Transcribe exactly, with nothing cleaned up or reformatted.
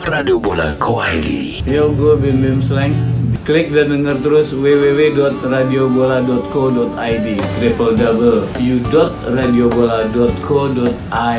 radio bola dot co dot i d. Yo, gue Bim Bim Slang. Klik dan denger terus w w w dot radio bola dot co dot i d, triple w dot radiobola dot co dot i d.